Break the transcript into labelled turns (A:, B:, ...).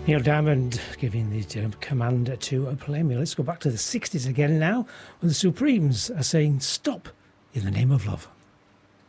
A: Neil Diamond giving the command to play me. Let's go back to the 60s again now, when the Supremes are saying stop in the name of love.